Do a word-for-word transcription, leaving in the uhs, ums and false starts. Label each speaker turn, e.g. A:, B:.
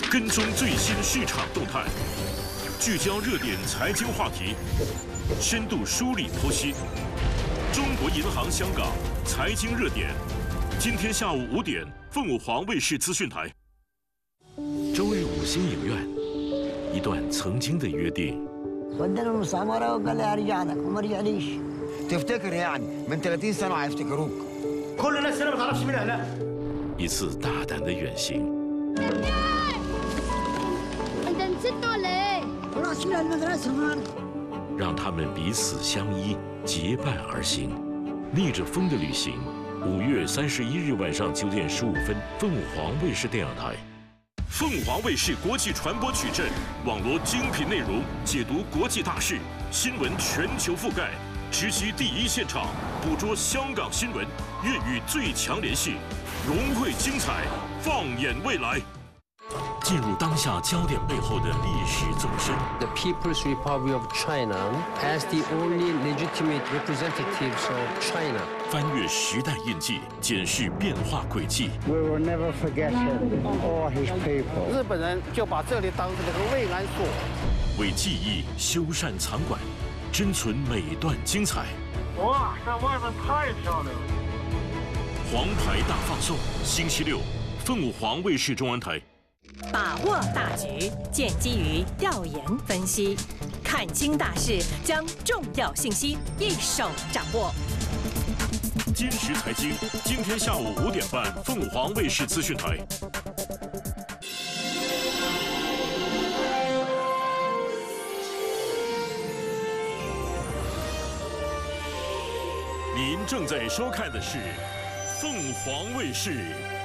A: 跟踪最新市场动态，聚焦热点财经话题，深度梳理剖析。中国银行香港财经热点，今天下午五点，凤舞凰卫视资讯台。周日五星影院，一段曾经的约定。
B: ودنا المستعمرة وقال لي ارجع لك وما رجعليش.
C: تفتكر يعني من ثلاثين سنة هيفتكروك.
D: كل الناس هنا ما تعرفش مين اهلها.
A: 一次大胆的远行。
E: انت نسيت ولا ايه؟
B: خلاص من المدرسة النهارده.
A: 让他们彼此相依，结伴而行，逆着风的旅行。五月三十一日晚上九点十五分，凤舞凰卫视电影台。 凤凰卫视国际传播矩阵，网罗精品内容，解读国际大事，新闻全球覆盖，直击第一现场，捕捉香港新闻，粤语最强联系，融汇精彩，放眼未来。进入当下焦点背后的历史纵深。
F: The People's Republic of China as the only legitimate representatives of China.
A: 翻越时代印记，检视变化轨迹。
G: We will never forget him or his people.
D: 日本人就把这里当成了个慰安所，
A: 为记忆修缮藏馆，珍存每段精彩。
H: 哇，在外面太漂亮了！
A: 黄牌大放送，星期六，凤舞凰卫视中文台。
I: 把握大局，建基于调研分析，看清大势，将重要信息一手掌握。
A: 今时财经，今天下午五点半，凤舞凰卫视资讯台。您正在收看的是凤凰卫视。